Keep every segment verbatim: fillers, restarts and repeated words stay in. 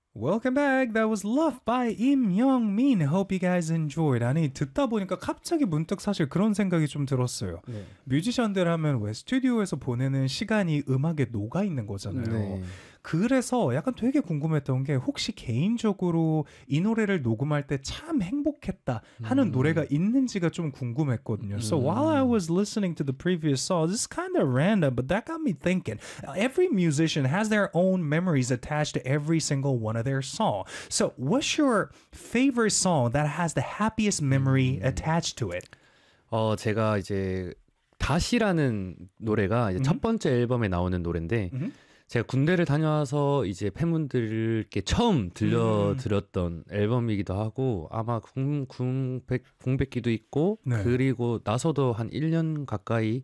Welcome back. That was Love by Im Young-min. Hope you guys enjoyed. 아니 듣다 보니까 갑자기 문득 사실 그런 생각이 좀 들었어요. 네. 뮤지션들 하면 왜 스튜디오에서 보내는 시간이 음악에 녹아 있는 거잖아요. 네. 그래서 약간 되게 궁금했던 게 혹시 개인적으로 이 노래를 녹음할 때 참 행복했다 하는 음. 노래가 있는지가 좀 궁금했거든요. 음. So while I was listening to the previous song, this is kind of random, but that got me thinking. Every musician has their own memories attached to every single one of their song. So what's your favorite song that has the happiest memory 음. attached to it? 어, 제가 이제 다시라는 노래가 이제 음. 첫 번째 앨범에 나오는 노래인데 음. 제가 군대를 다녀와서 이제 팬분들께 처음 들려드렸던 음. 앨범이기도 하고 아마 궁, 궁백, 공백기도 있고 네. 그리고 나서도 한 일 년 가까이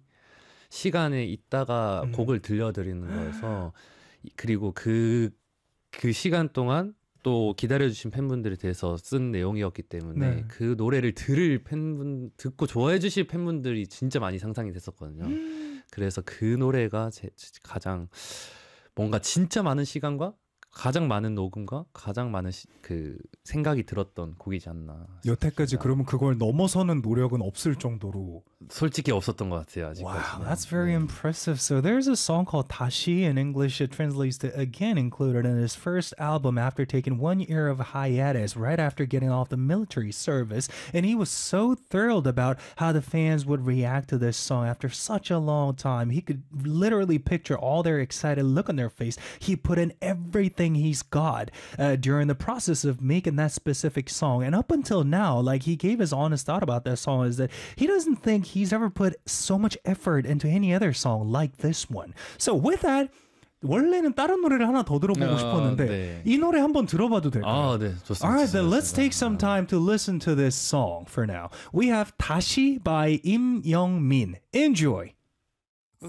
시간에 있다가 음. 곡을 들려드리는 거여서 그리고 그, 그 시간 동안 또 기다려주신 팬분들에 대해서 쓴 내용이었기 때문에 네. 그 노래를 들을 팬분 듣고 좋아해 주실 팬분들이 진짜 많이 상상이 됐었거든요. 음. 그래서 그 노래가 제, 가장 뭔가 진짜 많은 시간과 가장 많은 녹음과 가장 많은 시, 그 생각이 들었던 곡이지 않나. 여태까지 그러면 그걸 넘어서는 노력은 없을 정도로 솔직히 없었던 것 같아요. 아직까지. Wow, that's very 네. impressive. So there's a song called Tashi. In English, it translates to again, included in his first album after taking one year of hiatus right after getting off the military service. And he was so thrilled about how the fans would react to this song after such a long time. He could literally picture all their excited look on their face. He put in everything he's got uh, during the process of making that specific song. And up until now, like he gave his honest thought about that song is that he doesn't think he's ever put so much effort into any other song like this one. So with that, 원래는 다른 노래를 하나 더 들어보고 어, 싶었는데 네. 이 노래 한번 들어봐도 될까요? 아, 네, 좋습니다. Alright, then let's take some time to listen to this song for now. We have 다시 by Im Young-min. Enjoy.